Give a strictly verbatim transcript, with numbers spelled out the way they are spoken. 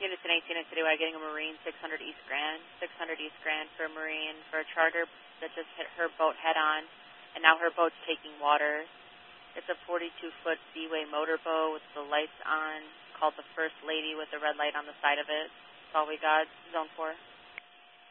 Unit ten eighteen at Citywide getting a Marine six hundred East Grand. six hundred East Grand for a Marine for a charter that just hit her boat head on, and now her boat's taking water. It's a forty-two foot Seaway motorboat with the lights on, called the First Lady with the red light on the side of it. That's all we got. Zone four.